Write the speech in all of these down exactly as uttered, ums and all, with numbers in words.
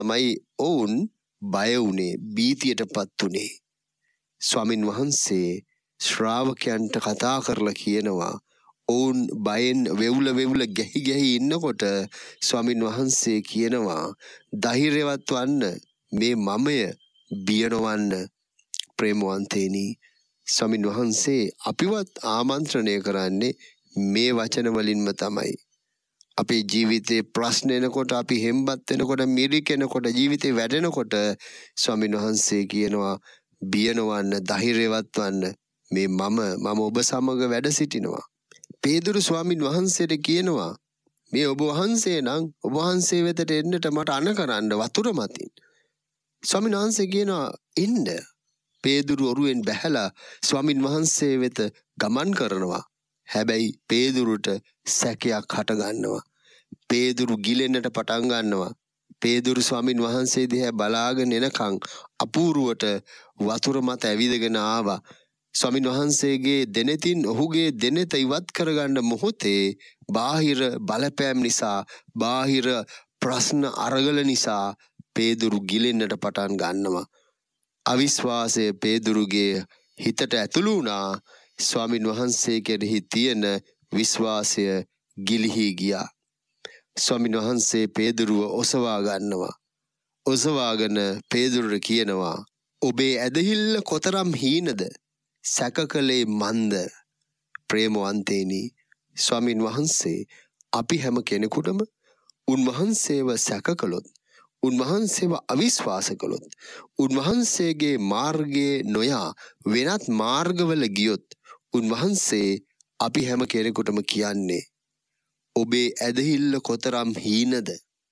මයි ඔවුන් බය වුණේ, බීතියටපත් උනේ. ස්වාමින් වහන්සේ ශ්‍රාවකයන්ට කතා කරලා කියනවා, ඔවුන් බයෙන් වෙවුල වෙවුල ගැහි ගැහි ඉන්නකොට ස්වාමින් වහන්සේ කියනවා, ධෛර්යවත් වන්න, මේ මමය, බිය නොවන්න. ප්‍රේමවන්තේනි, ස්වාමින් වහන්සේ අපිවත් ආමන්ත්‍රණය කරන්නේ මේ වචන වලින්ම තමයි. අපේ ජීවිතේ ප්‍රශ්න එනකොට, අපි හෙම්බත් වෙනකොට, මිරිකෙනකොට, ජීවිතේ වැඩෙනකොට ස්වාමින් වහන්සේ කියනවා, බිය නොවන්න, ධෛර්යවත් වන්න, මේ මම මම ඔබ සමග වැඩ සිටිනවා. පේදුරු ස්වාමින් වහන්සේට කියනවා, මේ ඔබ වහන්සේ නම් ඔබ වහන්සේ වෙතට එන්නට මට අණ කරන්න වතුර මතින්. ස්වාමින් වහන්සේ කියනවා, එන්න. පේදුරු ඔරුවෙන් බැහැලා ස්වාමින් වහන්සේ වෙත ගමන් කරනවා. හැබැයි පේදුරුට සැකයක් හට ගන්නවා. පේදුරු ගිලෙන්නට පටන් ගන්නවා. පේදුරු ස්වාමින් වහන්සේ දිහා බලාගෙන එනකන් අපූර්වට වතුර මත ඇවිදගෙන ආවා. ස්වාමින් වහන්සේගේ දෙනෙතින් ඔහුගේ දෙනෙත ඉවත් කරගන්න මොහොතේ බාහිර බලපෑම් නිසා, බාහිර ප්‍රශ්න අරගල නිසා පේදුරු ගිලෙන්නට පටන් ගන්නවා. අවිශ්වාසය පේදුරුගේ හිතට ඇතුළු වුණා. ස්වාමින් වහන්සේ කෙරෙහි තියෙන විශ්වාසය ගිලිහි ගියා. ස්වාමින් වහන්සේ පේදුරුව ඔසවා ගන්නවා. ඔසවාගෙන පේදුරුට කියනවා, ඔබේ ඇදහිල්ල කොතරම් හීනද, සැක කළේ මන්ද. ප්‍රේමවන්තේනි, ස්වාමින් වහන්සේ අපි හැම කෙනෙකුටම උන්වහන්සේව සැක කළොත්, උන්වහන්සේව අවිශ්වාස කළොත්, උන්වහන්සේගේ මාර්ගයේ නොයා වෙනත් මාර්ගවල ගියොත්, උන්වහන්සේ අපි හැම කෙනෙකුටම කියන්නේ, ඔබේ ඇදහිල්ල කොතරම් හීනද,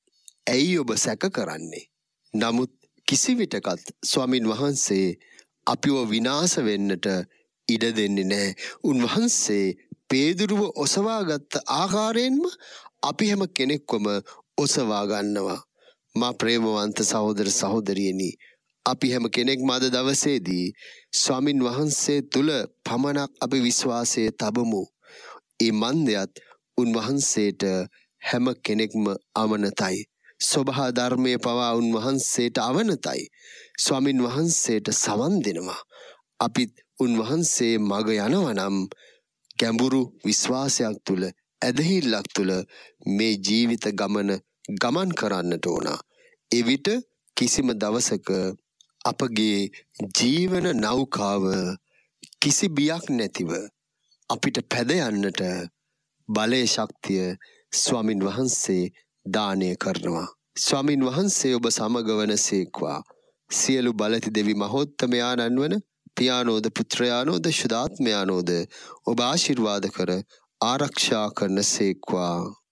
ඇයි ඔබ සැක කරන්නේ? නමුත් කිසිවිටකත් ස්වාමින් වහන්සේ අපිව විනාශ වෙන්නට ඉඩ දෙන්නේ නැහැ. උන්වහන්සේ පේදුරුව ඔසවාගත්ත ආකාරයෙන්ම අපි හැම කෙනෙක්වම ඔසවා ගන්නවා. මා ප්‍රේමවන්ත සහෝදර සහෝදරියනි, අපි හැම කෙනෙක්ම අද දවසේදී ස්වාමින් වහන්සේ තුල පමණක් අපි විශ්වාසය තබමු. ඒ මන්දයත් උන්වහන්සේට හැම කෙනෙක්ම අවනතයි. සබහා ධර්මයේ පවා උන්වහන්සේට අවනතයි. ස්වාමින් වහන්සේට සවන් දෙනවා. අපිත් උන්වහන්සේ මග යනවා නම් ගැඹුරු විශ්වාසයක් තුල, ඇදහිල්ලක් තුල මේ ජීවිත ගමන ගමන් කරන්නට ඕන. එවිට කිසිම දවසක අපගේ ජීවන නෞකාව කිසි බියක් නැතිව අපිට පැද යන්නට බලයේ ශක්තිය ස්වාමින් වහන්සේ දානය කරනවා. ස්වාමින් වහන්සේ ඔබ සමග වනසේක්වා. සියලු බලති දෙවි මහෝත්තමයාණන් වන පියානෝද පුත්‍රයානෝද ශුද්ධාත්මයානෝද ඔබ ආශිර්වාද කර ආරක්ෂා කරන සේක්වා.